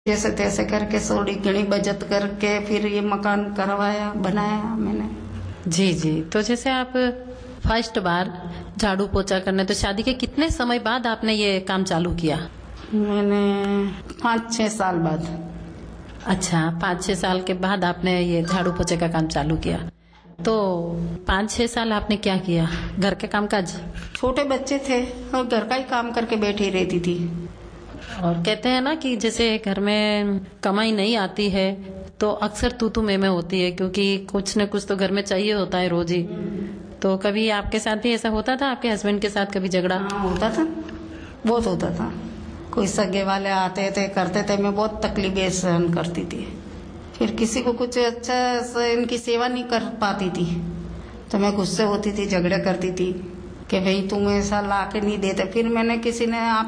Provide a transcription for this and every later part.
जैसे तैसे करके थोड़ी घनी बचत करके फिर ये मकान करवाया, बनाया मैंने। जी जी। तो जैसे आप फर्स्ट बार झाड़ू पोछा करने, तो शादी के कितने समय बाद आपने ये काम चालू किया? मैंने 5-6 साल बाद। अच्छा, 5-6 साल के बाद आपने ये झाड़ू पोछे का काम चालू किया। तो 5-6 साल आपने क्या किया? घर के काम काज? छोटे बच्चे थे और घर का ही काम करके बैठी रहती थी। और कहते हैं ना कि जैसे घर में कमाई नहीं आती है तो अक्सर तू मैं होती है, क्योंकि कुछ न कुछ तो घर में चाहिए होता है रोज ही। तो कभी आपके साथ भी ऐसा होता था? आपके हस्बैंड के साथ कभी झगड़ा? हाँ, होता था, बहुत होता था। कोई सगे वाले आते थे, करते थे, मैं बहुत तकलीफें सहन करती थी। फिर किसी को कुछ अच्छा से इनकी सेवा नहीं कर पाती थी तो मैं गुस्से होती थी, झगड़े करती थी कि भाई तुम ऐसा ला के नहीं देते। फिर मैंने किसी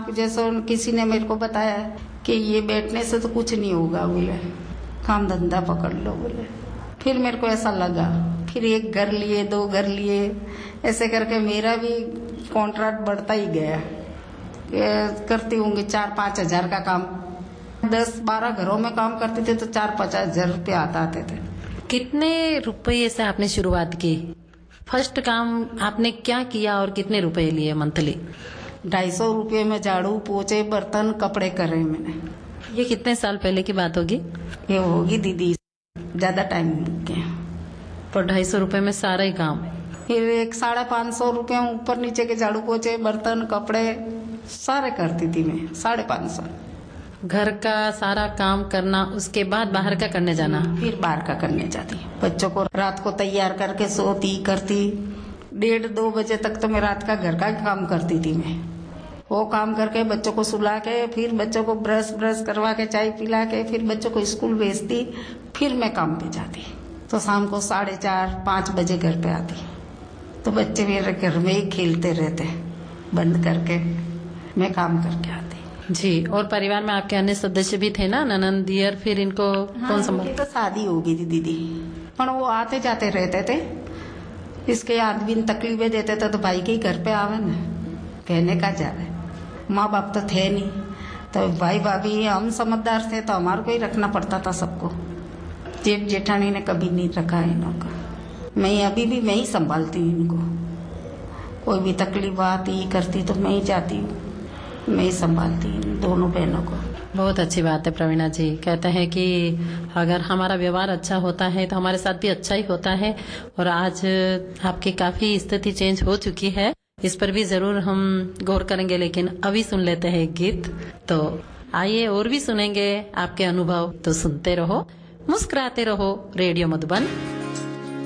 ने मेरे को बताया कि ये बैठने से तो कुछ नहीं होगा, बोले काम धंधा पकड़ लो बोले। फिर मेरे को ऐसा लगा, फिर 1 घर लिए, 2 घर लिए, ऐसे करके मेरा भी कॉन्ट्रैक्ट बढ़ता ही गया। करती होंगी 4-5 हजार का काम, 10-12 घरों में काम करते थे तो 4-5 हजार रुपये आते थे। कितने रुपये से आपने शुरुआत की? फर्स्ट काम आपने क्या किया और कितने रुपए लिए मंथली? 250 रुपये में झाड़ू पोछे बर्तन कपड़े करे मैंने। ये कितने साल पहले की बात होगी? ये होगी दीदी, ज्यादा टाइम हो गया। तो 250 रुपए में सारा ही काम? फिर 550 रुपये ऊपर नीचे के झाड़ू पोछे बर्तन कपड़े सारे करती थी मैं। 550। घर का सारा काम करना, उसके बाद बाहर का करने जाना? फिर बाहर का करने जाती, बच्चों को रात को तैयार करके सोती करती। 1:30-2 बजे तक तो मैं रात का घर का काम करती थी मैं। वो काम करके बच्चों को सुला के फिर बच्चों को ब्रश करवा के चाय पिला के फिर बच्चों को स्कूल भेजती। फिर मैं काम पे जाती तो शाम को 4:30-5 बजे घर पे आती। तो बच्चे मेरे घर में ही खेलते रहते, बंद करके मैं काम करके आती। जी। और परिवार में आपके अन्य सदस्य भी थे ना, ननद दियर, फिर इनको कौन संभाल? तो शादी हो गई थी दीदी, पर वो आते जाते रहते थे। इसके आदमी तकलीफें देते थे तो भाई के ही घर पे आवे न, कहने का जावे। माँ बाप तो थे नहीं तो भाई भाभी हम समझदार थे तो हमारे को ही रखना पड़ता था सबको। जेठ जेठानी ने कभी नहीं रखा इनका। मैं अभी भी मैं ही संभालती हूँ इनको। कोई भी तकलीफ आती करती तो मैं ही जाती हूँ, मैं ही संभालती हूँ दोनों बहनों को। बहुत अच्छी बात है प्रवीणा जी। कहते हैं कि अगर हमारा व्यवहार अच्छा होता है तो हमारे साथ भी अच्छा ही होता है। और आज आपकी काफी स्थिति चेंज हो चुकी है, इस पर भी जरूर हम गौर करेंगे। लेकिन अभी सुन लेते हैं गीत। तो आइए और भी सुनेंगे आपके अनुभव। तो सुनते रहो, मुस्कुराते रहो। रेडियो मधुबन